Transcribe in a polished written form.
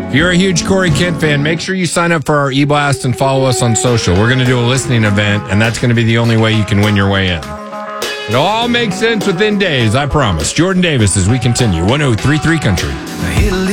If you're a huge Corey Kent fan, make sure you sign up for our e-blast and follow us on social. We're going to do a listening event, and that's going to be the only way you can win your way in. It'll all make sense within days, I promise. Jordan Davis as we continue. 103.3 Country.